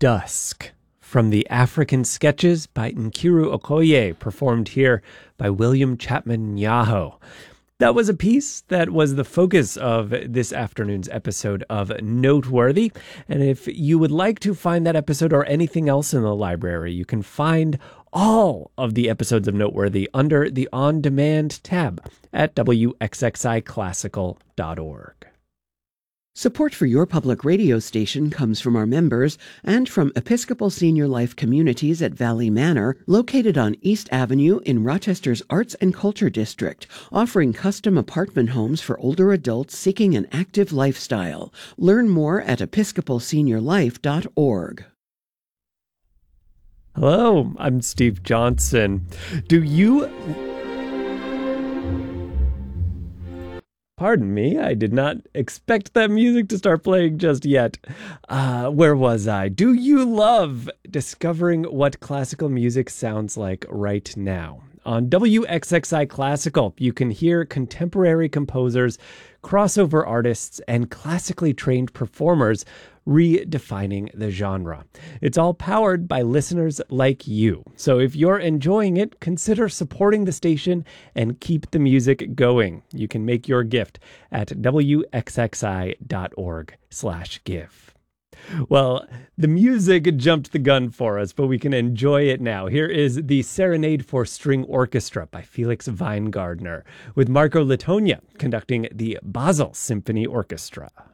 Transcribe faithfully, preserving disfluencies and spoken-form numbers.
Dusk from the African Sketches by Nkiru Okoye, performed here by William Chapman Nyaho. That was a piece that was the focus of this afternoon's episode of Noteworthy. And if you would like to find that episode or anything else in the library, you can find all of the episodes of Noteworthy under the On Demand tab at w x x i classical dot org. Support for your public radio station comes from our members and from Episcopal Senior Life Communities at Valley Manor, located on East Avenue in Rochester's Arts and Culture District, offering custom apartment homes for older adults seeking an active lifestyle. Learn more at episcopal senior life dot org. Hello, I'm Steve Johnson. Do you... Pardon me, I did not expect that music to start playing just yet. Uh, where was I? Do you love discovering what classical music sounds like right now? On W X X I Classical, you can hear contemporary composers, crossover artists, and classically trained performers redefining the genre. It's all powered by listeners like you. So if you're enjoying it, consider supporting the station and keep the music going. You can make your gift at w x x i dot org slash give. Well, the music jumped the gun for us, but we can enjoy it now. Here is the Serenade for String Orchestra by Felix Weingardner, with Marco Litonia conducting the Basel Symphony Orchestra.